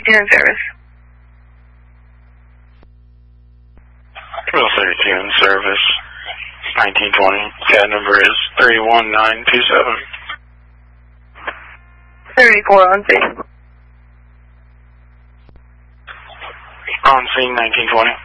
32 in service. Wheel 32 in service. 1920. CAD number is 31927. 34 on scene. On scene 1920.